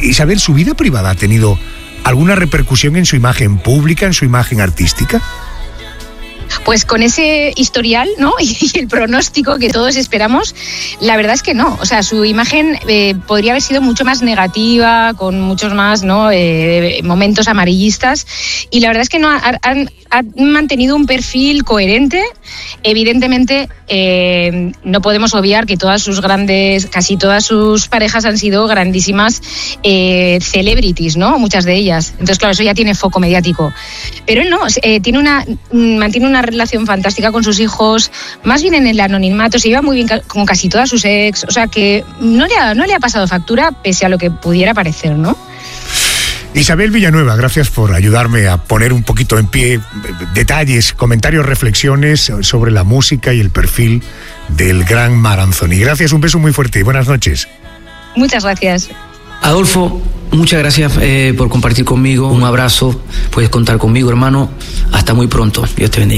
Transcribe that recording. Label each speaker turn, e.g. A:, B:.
A: Isabel, ¿su vida privada ha tenido alguna repercusión en su imagen pública, en su imagen artística?
B: Pues con ese historial, ¿no? Y el pronóstico que todos esperamos, la verdad es que no. O sea, su imagen podría haber sido mucho más negativa, con muchos más, ¿no? Momentos amarillistas. Y la verdad es que no han mantenido un perfil coherente. Evidentemente, no podemos obviar que casi todas sus parejas han sido grandísimas celebrities, ¿no? Muchas de ellas. Entonces, claro, eso ya tiene foco mediático. Pero él no, mantiene una relación fantástica con sus hijos, más bien en el anonimato, se lleva muy bien con casi todas sus ex, o sea que no le ha pasado factura pese a lo que pudiera parecer, ¿no?
A: Isabel Villanueva, gracias por ayudarme a poner un poquito en pie detalles, comentarios, reflexiones sobre la música y el perfil del gran Marc Anthony. Gracias, un beso muy fuerte y buenas noches.
B: Muchas gracias.
C: Adolfo, muchas gracias por compartir conmigo. Un abrazo, puedes contar conmigo, hermano. Hasta muy pronto. Dios te bendiga.